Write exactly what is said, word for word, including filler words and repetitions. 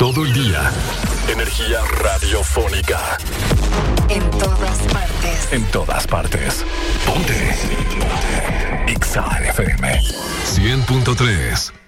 todo el día. Energía radiofónica. En todas partes. En todas partes. Ponte. Ponte. X A F M. cien punto tres.